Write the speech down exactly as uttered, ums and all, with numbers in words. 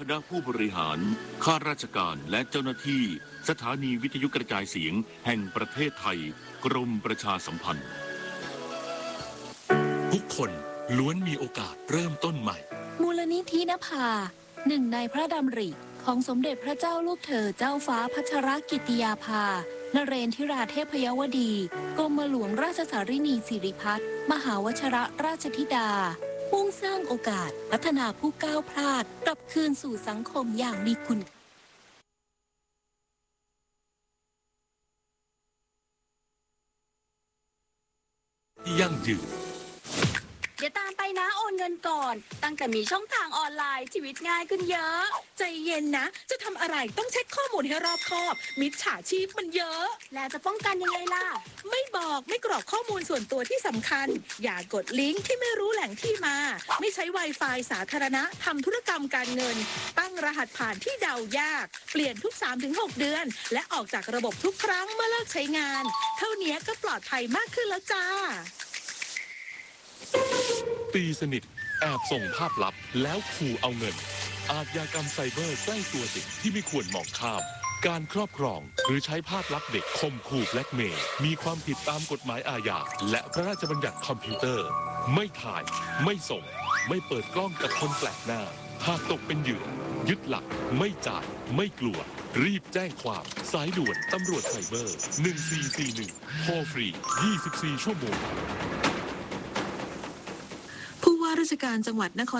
คณะผู้บริหารข้าราชการและเจ้าหน้าที่สถานีวิทยุกระจายเสียงแห่งประเทศไทยกรมประชาสัมพันธ์ทุกคนล้วนมีโอกาสเริ่มต้นใหม่มูลนิธินภาหนึ่งในพระดำริของสมเด็จพระเจ้าลูกเธอเจ้าฟ้าพัชรกิติยาภานเรนทิราเทพยวดีกรมหลวงราชสารินีสิริพัฒน์มหาวชรราชธิดามุ่งสร้างโอกาสพัฒนาผู้ก้าวพลาดกลับคืนสู่สังคมอย่างมีคุณที่ยั่งยืนเดี๋ยวตามไปนะโอนเงินก่อนตั้งแต่มีช่องทางออนไลน์ชีวิตง่ายขึ้นเยอะใจเย็นนะจะทำอะไรต้องเช็คข้อมูลให้รอบคอบมิจฉาชีพมันเยอะแล้วจะป้องกันยังไงล่ะไม่บอกไม่กรอกข้อมูลส่วนตัวที่สำคัญอย่ากดลิงก์ที่ไม่รู้แหล่งที่มาไม่ใช้ Wi-Fi สาธารณะทำธุรกรรมการเงินตั้งรหัสผ่านที่เดายากเปลี่ยนทุก สามถึงหก เดือนและออกจากระบบทุกครั้งเมื่อเลิกใช้งานเท่านี้ก็ปลอดภัยมากขึ้นแล้วจ้าตีสนิทแอบส่งภาพลับแล้วขู่เอาเงินอาชญากรรมไซเบอร์ใกล้ตัวเด็กที่ไม่ควรมองข้ามการครอบครองหรือใช้ภาพลับเด็กข่มขู่แบล็กเมย์มีความผิดตามกฎหมายอาญาและพระราชบัญญัติคอมพิวเตอร์ไม่ถ่ายไม่ส่งไม่เปิดกล้องกับคนแปลกหน้าหากตกเป็นเหยื่อยึดหลักไม่จ่ายไม่กลัวรีบแจ้งความสายด่วนตำรวจไซเบอร์หนึ่งสี่สี่หนึ่งโทรฟรียี่สิบสี่ชั่วโมงผู้ว่าราชการจังหวัดนคร